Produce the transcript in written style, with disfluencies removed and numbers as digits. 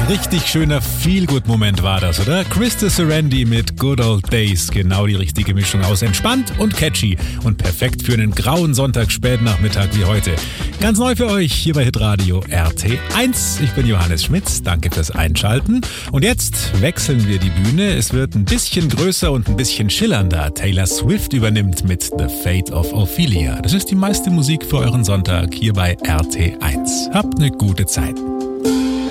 Richtig schöner Feel-Good-Moment war das, oder? Krista Serendi mit Good Old Days. Genau die richtige Mischung aus entspannt und catchy. Und perfekt für einen grauen Sonntag-Spätnachmittag wie heute. Ganz neu für euch hier bei Hitradio RT1. Ich bin Johannes Schmitz. Danke fürs Einschalten. Und jetzt wechseln wir die Bühne. Es wird ein bisschen größer und ein bisschen schillernder. Taylor Swift übernimmt mit The Fate of Ophelia. Das ist die meiste Musik für euren Sonntag hier bei RT1. Habt eine gute Zeit.